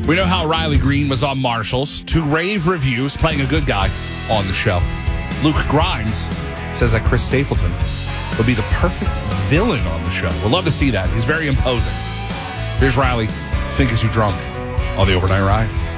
We know how Riley Green was on Marshall's. 2 rave reviews, playing a good guy on the show. Luke Grimes says that Chris Stapleton would be the perfect villain on the show. We'd love to see that. He's very imposing. Here's Riley, Think Is You Drunk on the Overnight Ride.